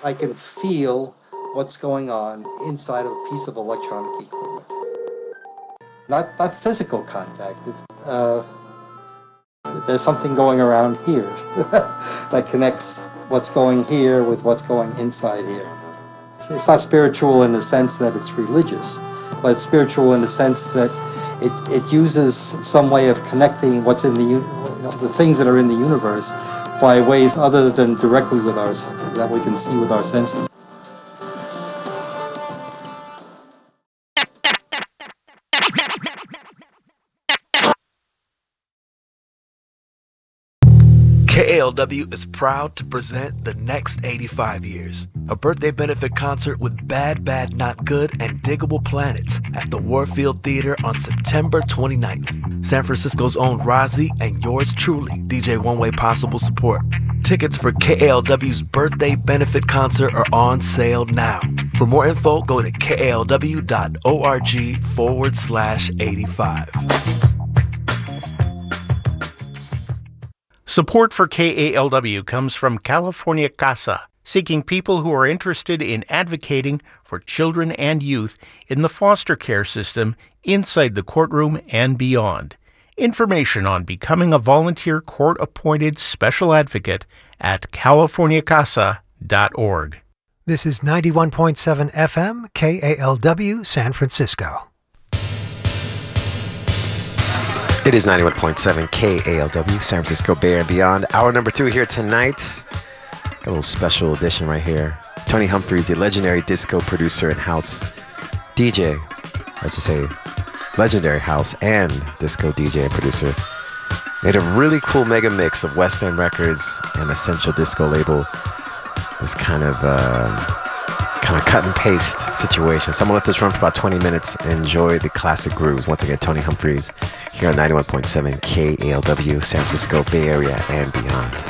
I can feel what's going on inside of a piece of electronic equipment. Not physical contact. There's something going around here that connects what's going here with what's going inside here. It's not spiritual in the sense that it's religious, but it's spiritual in the sense that it uses some way of connecting what's in the things that are in the universe by ways other than directly with ours, that we can see with our senses. KALW is proud to present The Next 85 Years, a birthday benefit concert with Bad Bad Not Good and Diggable Planets at the Warfield Theater on September 29th. San Francisco's own Rozzy and yours truly, DJ One Way Possible support. Tickets for KALW's birthday benefit concert are on sale now. For more info, go to kalw.org/85. Support for KALW comes from California Casa, seeking people who are interested in advocating for children and youth in the foster care system inside the courtroom and beyond. Information on becoming a volunteer court-appointed special advocate at californiacasa.org. This is 91.7 FM, KALW, San Francisco. It is 91.7 KALW, San Francisco Bay and beyond. Hour number 2 here tonight. Got a little special edition right here. Tony Humphries, the legendary disco producer and house DJ, I should say legendary house and disco DJ and producer, made a really cool mega mix of West End Records and Essential Disco label. This kind of cut and paste situation. So I'm going to let this run for about 20 minutes and enjoy the classic grooves. Once again, Tony Humphries here on 91.7 KALW, San Francisco Bay Area and beyond.